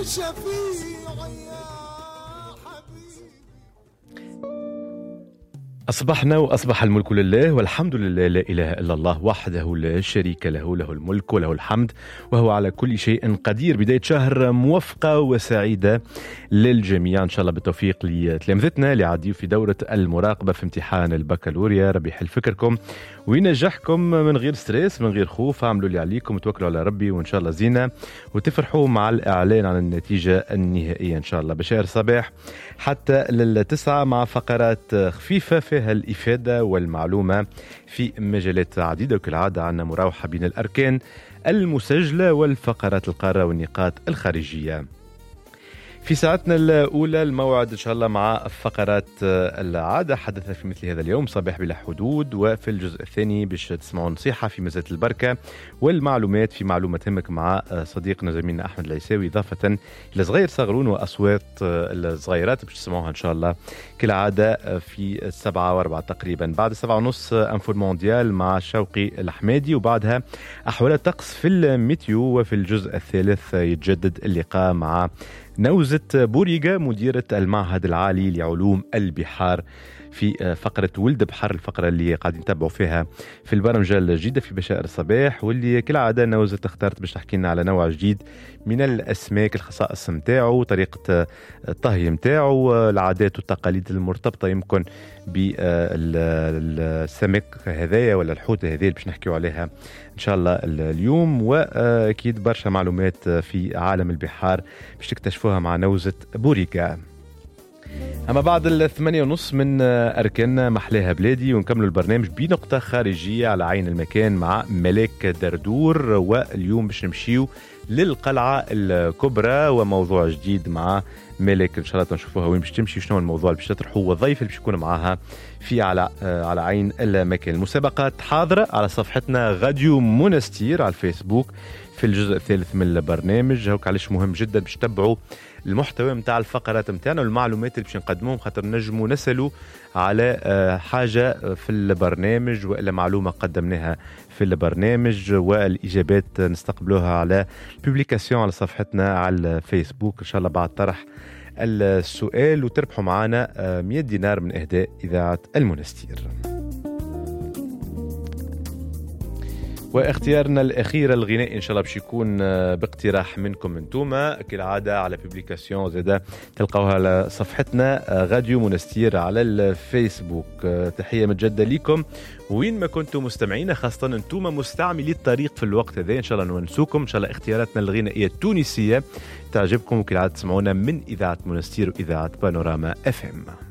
شفيعي يا حبيبي. أصبحنا وأصبح الملك لله والحمد لله، لا إله إلا الله وحده لا شريك له، له الملك وله الحمد وهو على كل شيء قدير. بداية شهر موفقة وسعيدة للجميع إن شاء الله، بالتوفيق لتلامذتنا اللي عاديوا في دورة المراقبة في امتحان البكالوريا. ربي يحل فكركم وينجحكم من غير ستريس، من غير خوف. عملوا اللي عليكم وتوكلوا على ربي وإن شاء الله زينة، وتفرحوا مع الإعلان عن النتيجة النهائية إن شاء الله. بشار صباح حتى للتسعة مع فقرات خفيفة فيها الإفادة والمعلومة في مجالات عديدة، وكالعادة عنا مراوحة بين الأركان المسجلة والفقرات القارة والنقاط الخارجية. في ساعتنا الأولى الموعد إن شاء الله مع فقرات العادة حدث في مثل هذا اليوم صباح بلا حدود، وفي الجزء الثاني باش تسمعوا نصيحة في مزة البركة والمعلومات في معلومة تهمك مع صديقنا زميلنا أحمد العيساوي، إضافة إلى صغير صغرون وأصوات الصغيرات باش تسمعوها إن شاء الله كالعادة في 7:04 تقريبا. بعد 7:30 أنفو المونديال مع شوقي الحمادي، وبعدها أحوال الطقس في الميتيو. وفي الجزء الثالث يتجدد اللقاء مع نوزة بوريغا مديرة المعهد العالي لعلوم البحار في فقرة ولد بحر، الفقرة اللي قاعدين نتابعوا فيها في البرمجة الجديدة في بشائر الصباح، واللي كالعادة نوزة اختارت باش تحكي لنا على نوع جديد من الأسماك، الخصائص متاعه، طريقة الطهي متاعه، العادات والتقاليد المرتبطة يمكن بالسمك هذايا ولا الحوت هذايا اللي باش نحكيوا عليها إن شاء الله اليوم. وأكيد برشا معلومات في عالم البحار باش تكتشفوها مع نوزة بوريغا. أما بعد 8:30 من أركان محلاها بلادي، ونكملوا البرنامج بنقطة خارجية على عين المكان مع ملاك دردور. واليوم باش نمشيو للقلعة الكبرى وموضوع جديد مع مالك إن شاء الله نشوفوها وين باش تمشي، شنو الموضوع اللي باش تطرحوه والضيف اللي باش يكون معاها في على عين المكان. المسابقات حاضرة على صفحتنا غاديو مونستير على الفيسبوك في الجزء الثالث من البرنامج. هوك علاش مهم جدا باش تتبعوا المحتوى متاع الفقرات متاعنا والمعلومات اللي باش نقدموهم، خاطر نجموا نسألوا على حاجة في البرنامج وإلا معلومة قدمناها في البرنامج، والإجابات نستقبلوها على بوبليكاسيون على صفحتنا على الفيسبوك إن شاء الله بعد طرح السؤال، وتربحوا معنا 100 دينار من إهداء إذاعة المونستير. واختيارنا الأخير الغنائي إن شاء الله باش يكون باقتراح منكم انتوما كالعادة على بوبليكاسيون زادا تلقوها على صفحتنا غاديو مونستير على الفيسبوك. تحية متجددة لكم وين ما كنتم مستمعين، خاصة انتوما مستعملي الطريق في الوقت هذا. إن شاء الله نونسوكم إن شاء الله اختياراتنا الغنائية التونسية تعجبكم، وكالعادة تسمعونا من إذاعة مونستير وإذاعة بانوراما FM.